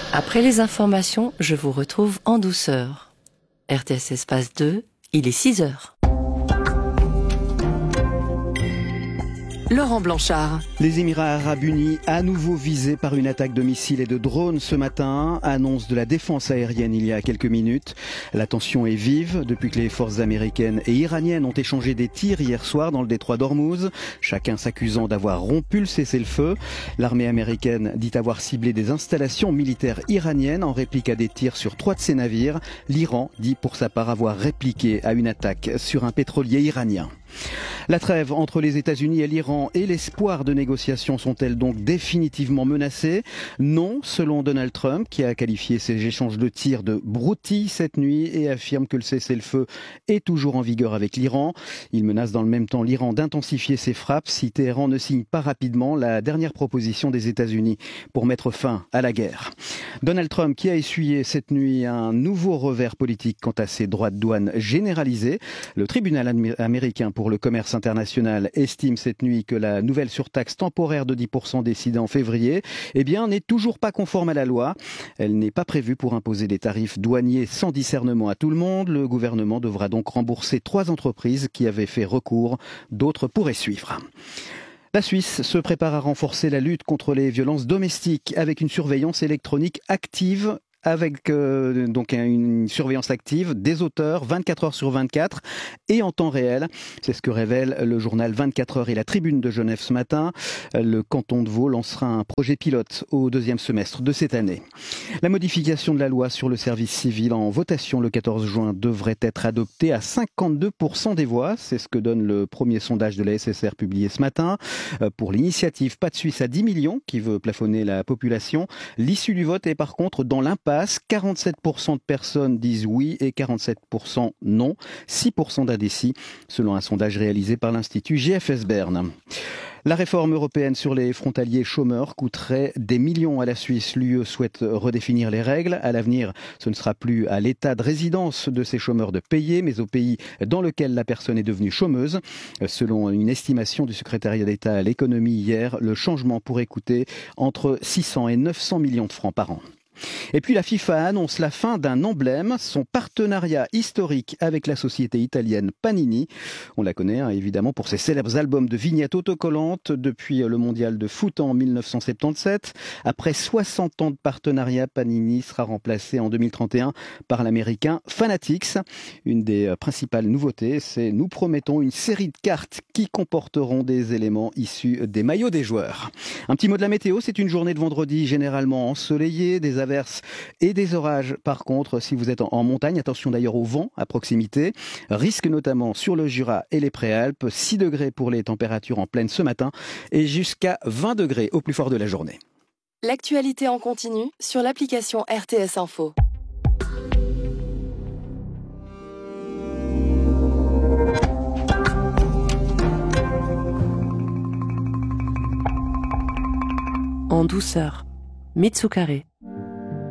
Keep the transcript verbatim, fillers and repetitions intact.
Après les informations, je vous retrouve en douceur. R T S Espace deux, il est six heures. Laurent Blanchard. Les Émirats Arabes Unis, à nouveau visés par une attaque de missiles et de drones ce matin, annonce de la défense aérienne il y a quelques minutes. La tension est vive depuis que les forces américaines et iraniennes ont échangé des tirs hier soir dans le détroit d'Ormuz, chacun s'accusant d'avoir rompu le cessez-le-feu. L'armée américaine dit avoir ciblé des installations militaires iraniennes en réplique à des tirs sur trois de ses navires. L'Iran dit pour sa part avoir répliqué à une attaque sur un pétrolier iranien. La trêve entre les États-Unis et l'Iran et l'espoir de négociations sont-elles donc définitivement menacées? Non, selon Donald Trump, qui a qualifié ces échanges de tirs de broutilles cette nuit et affirme que le cessez-le-feu est toujours en vigueur avec l'Iran. Il menace dans le même temps l'Iran d'intensifier ses frappes si Téhéran ne signe pas rapidement la dernière proposition des États-Unis pour mettre fin à la guerre. Donald Trump qui a essuyé cette nuit un nouveau revers politique quant à ses droits de douane généralisés. Le tribunal américain pour le commerce international estime cette nuit que la nouvelle surtaxe temporaire de dix pour cent décidée en février eh bien, n'est toujours pas conforme à la loi. Elle n'est pas prévue pour imposer des tarifs douaniers sans discernement à tout le monde. Le gouvernement devra donc rembourser trois entreprises qui avaient fait recours. D'autres pourraient suivre. La Suisse se prépare à renforcer la lutte contre les violences domestiques avec une surveillance électronique active. Avec euh, donc une surveillance active des auteurs vingt-quatre heures sur vingt-quatre et en temps réel. C'est ce que révèle le journal vingt-quatre heures et la Tribune de Genève ce matin. Le canton de Vaud lancera un projet pilote au deuxième semestre de cette année. La modification de la loi sur le service civil en votation le quatorze juin devrait être adoptée à cinquante-deux pour cent des voix. C'est ce que donne le premier sondage de la S S R publié ce matin. Pour l'initiative Pas de Suisse à dix millions qui veut plafonner la population, l'issue du vote est par contre dans l'impasse. quarante-sept pour cent de personnes disent oui et quarante-sept pour cent non. six pour cent d'indécis, selon un sondage réalisé par l'Institut G F S Berne. La réforme européenne sur les frontaliers chômeurs coûterait des millions à la Suisse. L'U E souhaite redéfinir les règles. À l'avenir, ce ne sera plus à l'état de résidence de ces chômeurs de payer, mais au pays dans lequel la personne est devenue chômeuse. Selon une estimation du secrétariat d'État à l'économie hier, le changement pourrait coûter entre six cents et neuf cents millions de francs par an. Et puis la FIFA annonce la fin d'un emblème, son partenariat historique avec la société italienne Panini. On la connaît hein, évidemment pour ses célèbres albums de vignettes autocollantes depuis le mondial de foot en mille neuf cent soixante-dix-sept. Après soixante ans de partenariat, Panini sera remplacé en deux mille trente et un par l'américain Fanatics. Une des principales nouveautés, c'est nous promettons une série de cartes qui comporteront des éléments issus des maillots des joueurs. Un petit mot de la météo, c'est une journée de vendredi généralement ensoleillée, des averses et des orages. Par contre, si vous êtes en montagne, attention d'ailleurs au vent à proximité. Risque notamment sur le Jura et les Préalpes. six degrés pour les températures en pleine ce matin et jusqu'à vingt degrés au plus fort de la journée. L'actualité en continu sur l'application R T S Info. En douceur, Mitsukare.